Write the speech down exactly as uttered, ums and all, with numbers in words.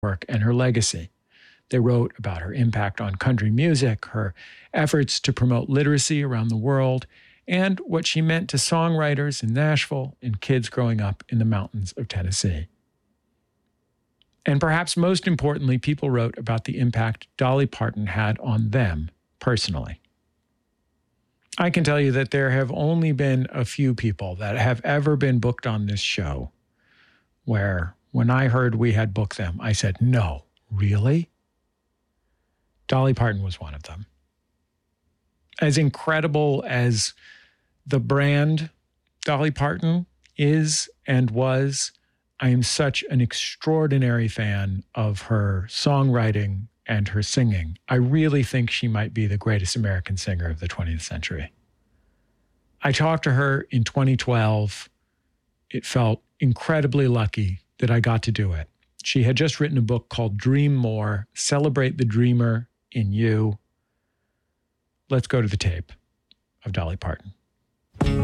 work and her legacy. They wrote about her impact on country music, her efforts to promote literacy around the world, and what she meant to songwriters in Nashville and kids growing up in the mountains of Tennessee. And perhaps most importantly, people wrote about the impact Dolly Parton had on them personally. I can tell you that there have only been a few people that have ever been booked on this show where when I heard we had booked them, I said, no, really? Dolly Parton was one of them. As incredible as the brand Dolly Parton is and was, I am such an extraordinary fan of her songwriting and her singing. I really think she might be the greatest American singer of the twentieth century. I talked to her in twenty twelve. It felt incredibly lucky that I got to do it. She had just written a book called Dream More, Celebrate the Dreamer in You. Let's go to the tape of Dolly Parton.